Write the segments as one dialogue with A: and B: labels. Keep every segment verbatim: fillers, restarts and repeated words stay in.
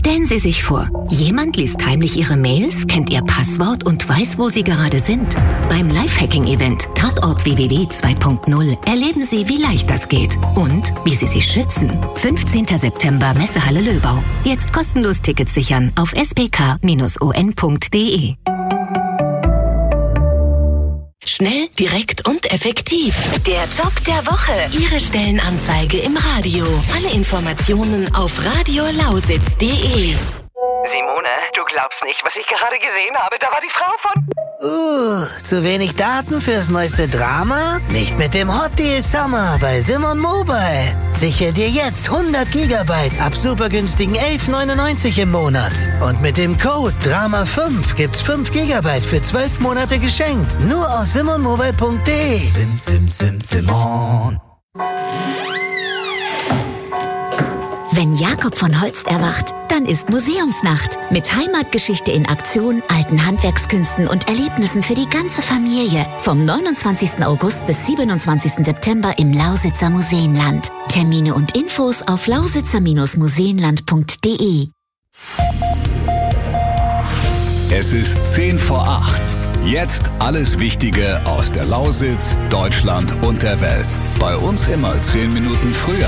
A: Stellen Sie sich vor, jemand liest heimlich Ihre Mails, kennt Ihr Passwort und weiß, wo Sie gerade sind. Beim Lifehacking-Event Tatort W W W zwei punkt null erleben Sie, wie leicht das geht und wie Sie sich schützen. fünfzehnten September Messehalle Löbau. Jetzt kostenlos Tickets sichern auf s p k Bindestrich o n punkt d e.
B: Schnell, direkt und effektiv. Der Job der Woche. Ihre Stellenanzeige im Radio. Alle Informationen auf radiolausitz punkt d e.
C: Simone, du glaubst nicht, was ich gerade gesehen habe. Da war die Frau von...
D: Uh, zu wenig Daten fürs neueste Drama? Nicht mit dem Hot Deal Summer bei Simon Mobile. Sichere dir jetzt hundert Gigabyte ab super günstigen elf neunundneunzig im Monat. Und mit dem Code Drama fünf gibt's fünf Gigabyte für zwölf Monate geschenkt. Nur auf simon mobile punkt d e.
E: Sim, sim, sim, Simon.
F: Wenn Jakob von Holst erwacht, dann ist Museumsnacht. Mit Heimatgeschichte in Aktion, alten Handwerkskünsten und Erlebnissen für die ganze Familie. Vom neunundzwanzigsten August bis siebenundzwanzigsten September im Lausitzer Museenland. Termine und Infos auf lausitzer Bindestrich museenland punkt d e.
G: Es ist zehn vor acht. Jetzt alles Wichtige aus der Lausitz, Deutschland und der Welt. Bei uns immer zehn Minuten früher.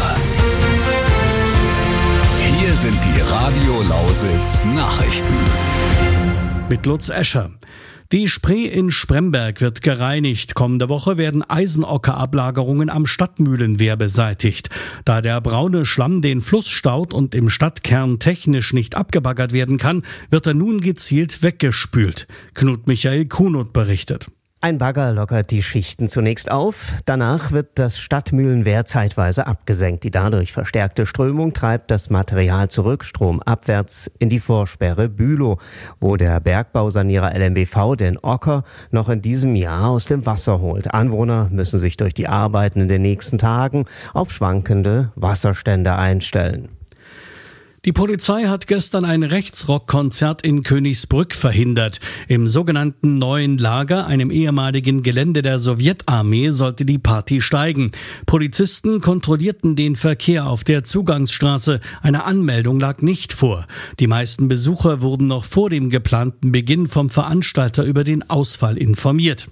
G: Hier sind die Radio Lausitz Nachrichten.
H: Mit Lutz Escher. Die Spree in Spremberg wird gereinigt. Kommende Woche werden Eisenockerablagerungen am Stadtmühlenwehr beseitigt. Da der braune Schlamm den Fluss staut und im Stadtkern technisch nicht abgebaggert werden kann, wird er nun gezielt weggespült. Knut Michael Kunut berichtet.
I: Ein Bagger lockert die Schichten zunächst auf, danach wird das Stadtmühlenwehr zeitweise abgesenkt. Die dadurch verstärkte Strömung treibt das Material zurück, stromabwärts in die Vorsperre Bülow, wo der Bergbausanierer L M B V den Ocker noch in diesem Jahr aus dem Wasser holt. Anwohner müssen sich durch die Arbeiten in den nächsten Tagen auf schwankende Wasserstände einstellen.
H: Die Polizei hat gestern ein Rechtsrockkonzert in Königsbrück verhindert. Im sogenannten Neuen Lager, einem ehemaligen Gelände der Sowjetarmee, sollte die Party steigen. Polizisten kontrollierten den Verkehr auf der Zugangsstraße. Eine Anmeldung lag nicht vor. Die meisten Besucher wurden noch vor dem geplanten Beginn vom Veranstalter über den Ausfall informiert.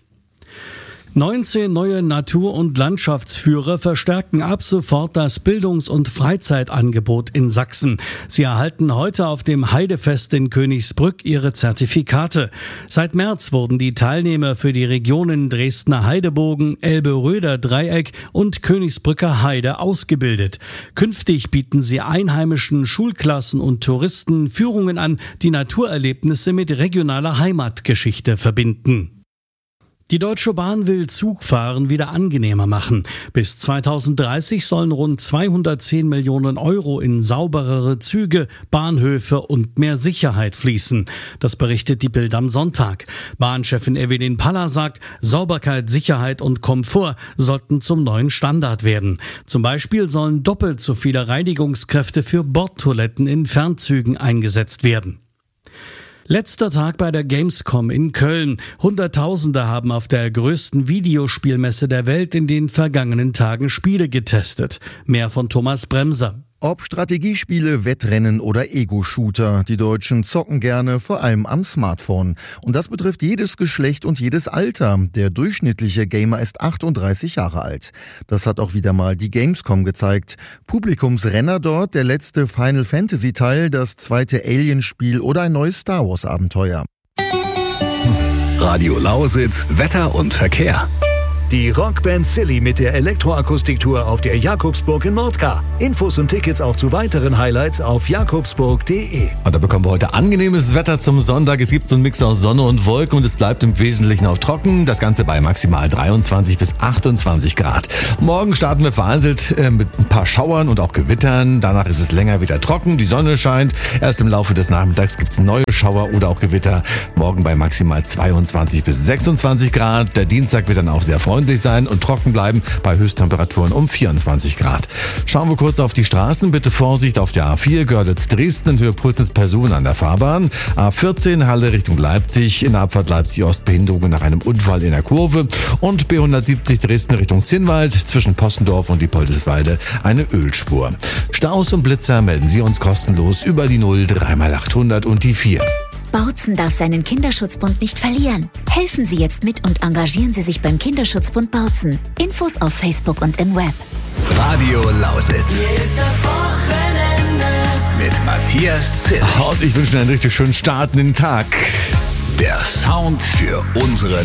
H: neunzehn neue Natur- und Landschaftsführer verstärken ab sofort das Bildungs- und Freizeitangebot in Sachsen. Sie erhalten heute auf dem Heidefest in Königsbrück ihre Zertifikate. Seit März wurden die Teilnehmer für die Regionen Dresdner Heidebogen, Elbe-Röder Dreieck und Königsbrücker Heide ausgebildet. Künftig bieten sie einheimischen Schulklassen und Touristen Führungen an, die Naturerlebnisse mit regionaler Heimatgeschichte verbinden. Die Deutsche Bahn will Zugfahren wieder angenehmer machen. Bis zweitausenddreißig sollen rund zweihundertzehn Millionen Euro in sauberere Züge, Bahnhöfe und mehr Sicherheit fließen. Das berichtet die Bild am Sonntag. Bahnchefin Evelyn Paller sagt, Sauberkeit, Sicherheit und Komfort sollten zum neuen Standard werden. Zum Beispiel sollen doppelt so viele Reinigungskräfte für Bordtoiletten in Fernzügen eingesetzt werden. Letzter Tag bei der Gamescom in Köln. Hunderttausende haben auf der größten Videospielmesse der Welt in den vergangenen Tagen Spiele getestet. Mehr von Thomas Bremser.
J: Ob Strategiespiele, Wettrennen oder Ego-Shooter, die Deutschen zocken gerne, vor allem am Smartphone. Und das betrifft jedes Geschlecht und jedes Alter. Der durchschnittliche Gamer ist achtunddreißig Jahre alt. Das hat auch wieder mal die Gamescom gezeigt. Publikumsrenner dort, der letzte Final Fantasy Teil, das zweite Alien-Spiel oder ein neues Star Wars Abenteuer.
G: Radio Lausitz, Wetter und Verkehr.
K: Die Rockband Silly mit der Elektroakustiktour auf der Jakobsburg in Mordka. Infos und Tickets auch zu weiteren Highlights auf jakobsburg punkt de.
L: Und da bekommen wir heute angenehmes Wetter zum Sonntag. Es gibt so einen Mix aus Sonne und Wolken und es bleibt im Wesentlichen auch trocken. Das Ganze bei maximal dreiundzwanzig bis achtundzwanzig Grad. Morgen starten wir vereinzelt äh, mit ein paar Schauern und auch Gewittern. Danach ist es länger wieder trocken. Die Sonne scheint. Erst im Laufe des Nachmittags gibt es neue Schauer oder auch Gewitter. Morgen bei maximal zweiundzwanzig bis sechsundzwanzig Grad. Der Dienstag wird dann auch sehr freundlich. freundlich sein und trocken bleiben bei Höchsttemperaturen um vierundzwanzig Grad. Schauen wir kurz auf die Straßen. Bitte Vorsicht auf der A vier Görlitz-Dresden in Höhe Pulsnitz-Personen an der Fahrbahn. A vierzehn Halle Richtung Leipzig in der Abfahrt Leipzig-Ost Behinderungen nach einem Unfall in der Kurve. Und B hundertsiebzig Dresden Richtung Zinnwald zwischen Possendorf und Diepoldeswalde eine Ölspur. Staus und Blitzer melden Sie uns kostenlos über die null drei mal achthundert und die vier.
F: Bautzen darf seinen Kinderschutzbund nicht verlieren. Helfen Sie jetzt mit und engagieren Sie sich beim Kinderschutzbund Bautzen. Infos auf Facebook und im Web.
G: Radio Lausitz.
M: Hier ist das Wochenende.
G: Mit Matthias Zill.
L: Und ich wünsche Ihnen einen richtig schönen Start in den Tag.
G: Der Sound für unsere